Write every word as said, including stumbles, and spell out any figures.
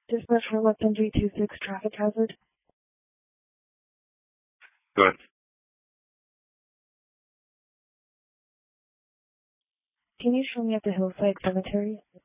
Dispatch for West M G two six traffic hazard. Go ahead. Can you show me at the Hillside Cemetery?